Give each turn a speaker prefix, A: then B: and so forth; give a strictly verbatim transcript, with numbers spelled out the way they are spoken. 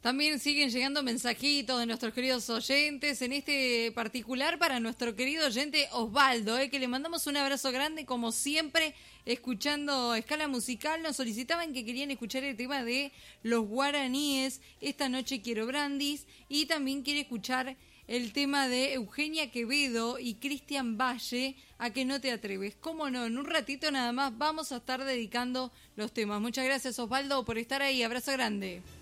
A: También siguen llegando mensajitos de nuestros queridos oyentes, en este particular para nuestro querido oyente Osvaldo, eh, que le mandamos un abrazo grande, como siempre, escuchando Escala Musical. Nos solicitaban que querían escuchar el tema de Los Guaraníes, Esta Noche Quiero Brandis, y también quiere escuchar el tema de Eugenia Quevedo y Cristian Valle, A Que No Te Atreves. Cómo no, en un ratito nada más vamos a estar dedicando los temas. Muchas gracias, Osvaldo, por estar ahí. Abrazo grande.